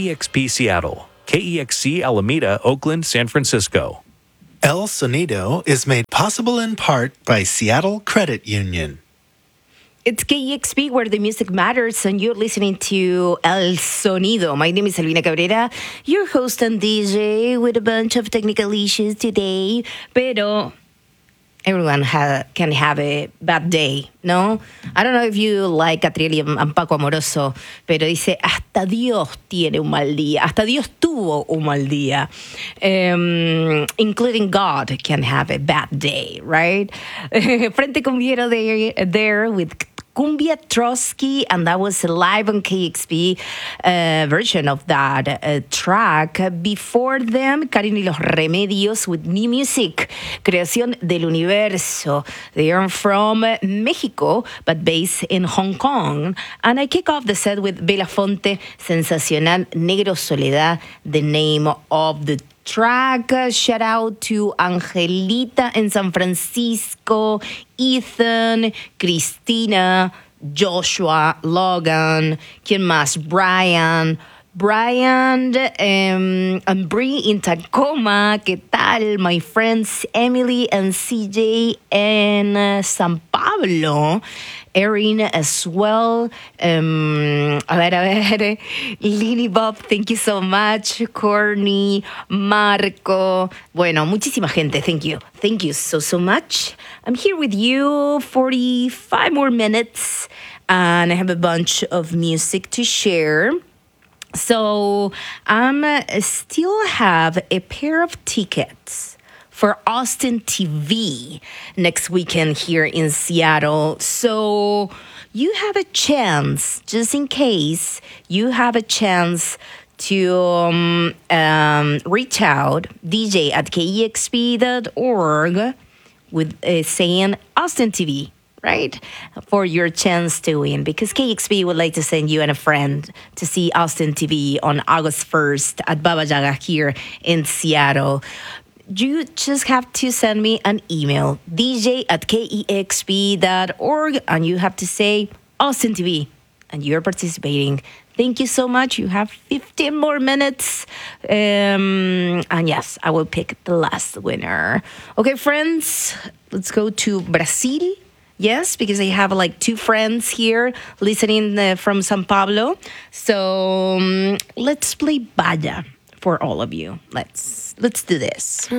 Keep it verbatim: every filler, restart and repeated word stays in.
E X P Seattle, K E X C Alameda, Oakland, San Francisco. El Sonido is made possible in part by Seattle Credit Union. It's K E X P where the music matters, and you're listening to El Sonido. My name is Albina Cabrera, your host and D J with a bunch of technical issues today. Pero everyone ha- can have a bad day, ¿no? I don't know if you like Catriel y and Paco Amoroso, pero dice, hasta Dios tiene un mal día. Hasta Dios tuvo un mal día. Um, including God can have a bad day, right? Frente Cumbiero there, there with Cumbia Trotsky, and that was live on K X P uh, version of that uh, track. Before them, Karin y los Remedios with new music, Creación del Universo. They are from Mexico, but based in Hong Kong. And I kick off the set with Belafonte, Sensacional, Negro Soledad, the name of the track. Shout out to Angelita in San Francisco, Ethan, Cristina, Joshua, Logan, ¿quién más? Brian, Brian um, and Bree in Tacoma. ¿Qué tal? My friends Emily and C J in uh, San Pablo. Erin as well. Um, a ver, a ver. Lini Bob, thank you so much. Courtney, Marco. Bueno, muchísima gente. Thank you. Thank you so, so much. I'm here with you forty-five more minutes, and I have a bunch of music to share. So I um, still have a pair of tickets for Austin T V next weekend here in Seattle. So you have a chance, just in case, you have a chance to um, um, reach out, D J at K E X P dot org with uh, saying Austin T V, right? For your chance to win. Because K X P would like to send you and a friend to see Austin T V on August first at Baba Yaga here in Seattle. You just have to send me an email, D J at K E X P dot org, and you have to say Austin T V, and you're participating. Thank you so much. You have fifteen more minutes. Um, and yes, I will pick the last winner. Okay, friends, let's go to Brazil. Yes, because I have like two friends here listening uh, from San Pablo. So um, let's play Baya for all of you. Let's let's do this.